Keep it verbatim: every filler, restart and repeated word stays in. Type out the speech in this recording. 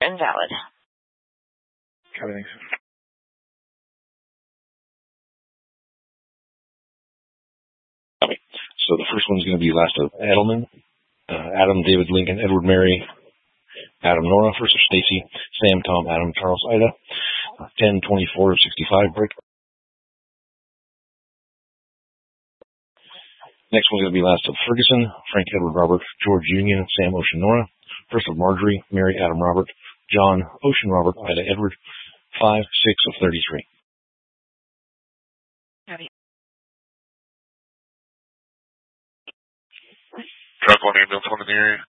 Invalid. Copy, thanks. Copy. So the first one's going to be last of Edelman, uh, Adam, David, Lincoln, Edward, Mary, Adam, Nora, first of Stacy, Sam, Tom, Adam, Charles, Ida, uh, ten, twenty-four, sixty-five, break. Next one's going to be last of Ferguson, Frank, Edward, Robert, George, Union, Sam, Ocean, Nora, first of Marjorie, Mary, Adam, Robert, John, Ocean, Robert, Ida, Edward, five, six of thirty-three. Copy. Truck one ambulance one in the area.